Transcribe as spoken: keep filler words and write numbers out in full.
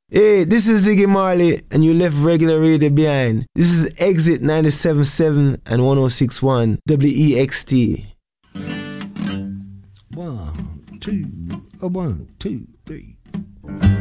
Hey, this is Ziggy Marley, and you left regular radio behind. This is Exit ninety-seven point seven and one oh six point one W E X T. One, two, a one, two, three.